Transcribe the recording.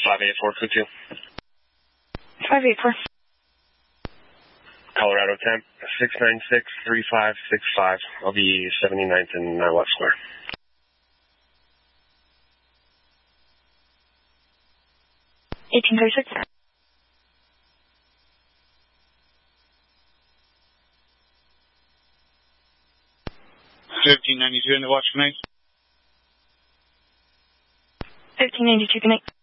584 Kutu. 584. Colorado temp, 696-3565. I'll be 79th and West Square. $18.36. 1592 in the watch connect. 1592 connect.